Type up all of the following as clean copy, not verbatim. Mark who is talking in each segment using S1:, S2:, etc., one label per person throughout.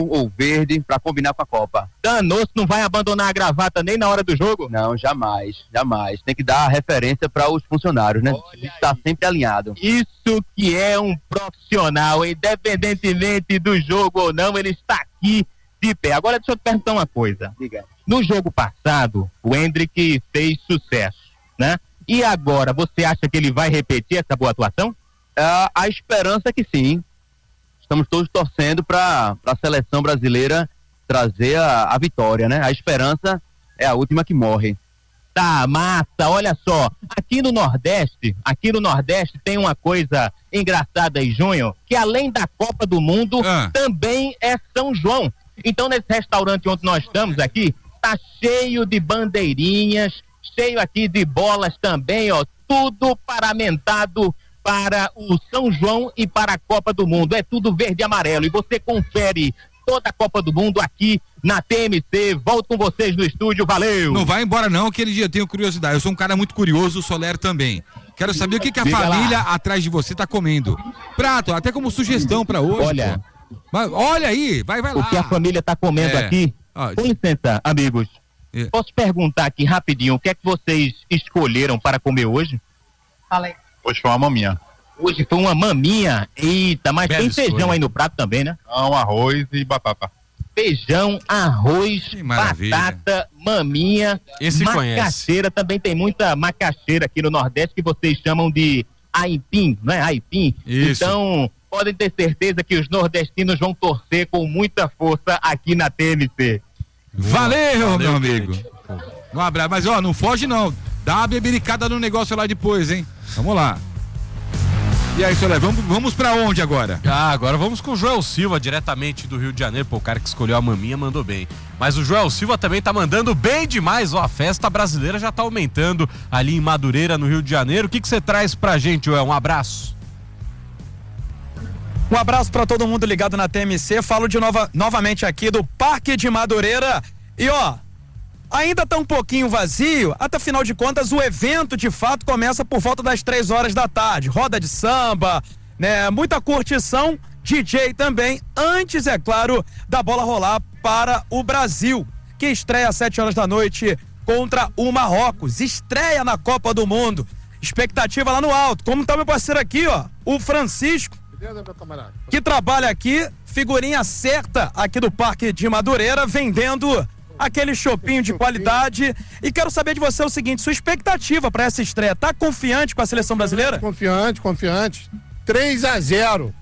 S1: ou verde para combinar com a Copa.
S2: Danou-se, não vai abandonar a gravata nem na hora do jogo?
S1: Não, jamais. Tem que dar referência para os funcionários, né? Está sempre alinhado.
S2: Isso que é um profissional, independentemente do jogo ou não, ele está aqui de pé. Agora deixa eu te perguntar uma coisa.
S1: Diga.
S2: No jogo passado, o Hendrick fez sucesso, né? E agora, você acha que ele vai repetir essa boa atuação?
S1: A esperança é que sim. Estamos todos torcendo para a seleção brasileira trazer a vitória, né? A esperança é a última que morre.
S2: Tá, massa, olha só, aqui no Nordeste tem uma coisa engraçada em junho, que além da Copa do Mundo, também é São João. Então nesse restaurante onde nós estamos aqui, tá cheio de bandeirinhas, cheio aqui de bolas também, ó, tudo paramentado para o São João e para a Copa do Mundo. É tudo verde e amarelo. E você confere toda a Copa do Mundo aqui na TMC. Volto com vocês no estúdio. Valeu!
S3: Não vai embora não, aquele dia eu tenho curiosidade. Eu sou um cara muito curioso, o Soler também. Quero saber o que a família atrás de você tá comendo. Prato, até como sugestão para hoje. Olha aí, vai lá.
S2: O que a família tá comendo aqui. Com licença, amigos. Posso perguntar aqui rapidinho, o que é que vocês escolheram para comer hoje?
S4: Fala aí.
S5: Hoje foi uma maminha.
S2: Hoje foi uma maminha? Eita, mas tem feijão aí no prato também, né?
S5: Não, arroz e batata.
S2: Feijão, arroz, batata, maminha,
S6: Esse
S2: macaxeira. Também tem muita macaxeira aqui no Nordeste que vocês chamam de aipim, não é? Aipim.
S3: Isso.
S2: Então, podem ter certeza que os nordestinos vão torcer com muita força aqui na TMC.
S3: Valeu, meu amigo. Um abraço, mas não foge não. Dá uma bebericada no negócio lá depois, hein? Vamos lá. E aí, Soler, vamos pra onde agora?
S6: Agora vamos com o Joel Silva, diretamente do Rio de Janeiro. Pô, o cara que escolheu a maminha mandou bem. Mas o Joel Silva também tá mandando bem demais. A festa brasileira já tá aumentando ali em Madureira, no Rio de Janeiro. O que você traz pra gente, Joel? Um abraço.
S7: Um abraço pra todo mundo ligado na TMC. Falo novamente aqui do Parque de Madureira. E ainda tá um pouquinho vazio, até afinal de contas o evento de fato começa por volta das 3 horas da tarde, roda de samba, né? Muita curtição, DJ também, antes, é claro, da bola rolar para o Brasil, que estreia às 7 horas da noite contra o Marrocos, estreia na Copa do Mundo, expectativa lá no alto, como tá meu parceiro aqui, o Francisco, que trabalha aqui, figurinha certa aqui do Parque de Madureira, vendendo aquele chopinho de qualidade. E quero saber de você o seguinte, sua expectativa para essa estreia, tá confiante com a seleção brasileira?
S8: Confiante. 3-0.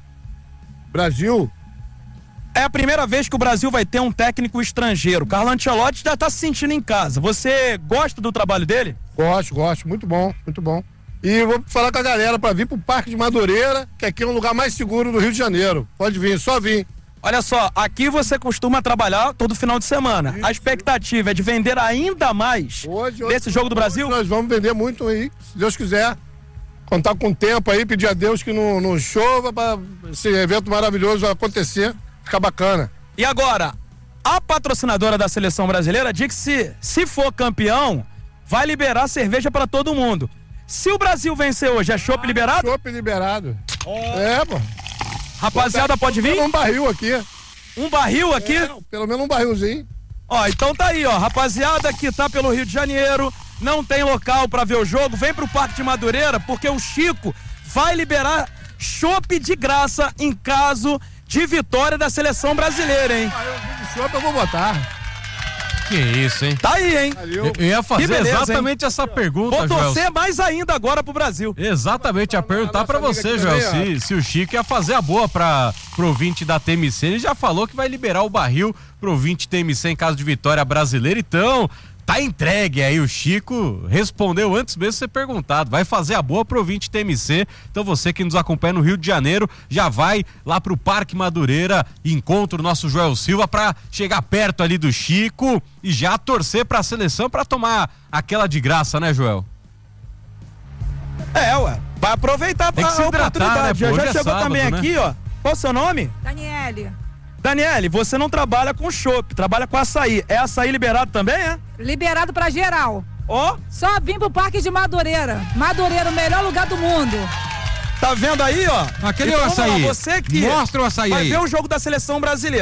S8: Brasil.
S7: É a primeira vez que o Brasil vai ter um técnico estrangeiro. Carlo Ancelotti já tá se sentindo em casa. Você gosta do trabalho dele?
S8: Gosto. Muito bom. E vou falar com a galera para vir pro Parque de Madureira, que aqui é um lugar mais seguro do Rio de Janeiro. Pode vir, só vir.
S7: Olha só, aqui você costuma trabalhar todo final de semana. A expectativa é de vender ainda mais nesse jogo do Brasil?
S8: Nós vamos vender muito aí, se Deus quiser. Contar com o tempo aí, pedir a Deus que não chova para esse evento maravilhoso acontecer, ficar bacana.
S7: E agora, a patrocinadora da seleção brasileira diz que se for campeão, vai liberar cerveja para todo mundo. Se o Brasil vencer hoje, é chopp liberado?
S8: Chopp liberado. Pô.
S7: Rapaziada, pode vir?
S8: Um barril aqui.
S7: Um barril aqui?
S8: Pelo menos um barrilzinho.
S7: Então tá aí, rapaziada que tá pelo Rio de Janeiro, não tem local pra ver o jogo, vem pro Parque de Madureira, porque o Chico vai liberar chopp de graça em caso de vitória da seleção brasileira, hein?
S8: Chopp eu vou botar.
S6: Que isso, hein?
S7: Tá aí, hein?
S6: Eu ia fazer beleza, exatamente essa pergunta,
S7: Joel. Vou torcer mais ainda agora pro Brasil.
S6: Exatamente, a perguntar pra você, Joel, se o Chico ia fazer a boa pro ouvinte da TMC. Ele já falou que vai liberar o barril pro ouvinte TMC em caso de vitória brasileira, então tá entregue aí. O Chico respondeu antes mesmo de ser perguntado, vai fazer a boa pro ouvinte TMC. Então você que nos acompanha no Rio de Janeiro, já vai lá pro Parque Madureira, encontra o nosso Joel Silva pra chegar perto ali do Chico e já torcer pra seleção pra tomar aquela de graça, né, Joel?
S7: Vai aproveitar pra a oportunidade, né? Já chegou sábado, também aqui, qual o seu nome? Daniele, você não trabalha com chopp, trabalha com açaí. É açaí liberado também, é?
S4: Liberado pra geral. Só vim pro Parque de Madureira. Madureira, o melhor lugar do mundo.
S7: Tá vendo aí,
S3: Aquele então, açaí.
S7: Você que
S3: mostra o açaí
S7: vai
S3: aí.
S7: ver o jogo da seleção brasileira.